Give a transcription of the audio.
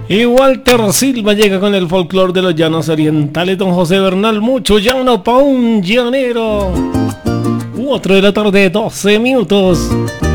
Y Walter Silva llega con el folclore de los llanos orientales. Don José Bernal, mucho llano pa' un llanero. 4 de la tarde, 12 minutos.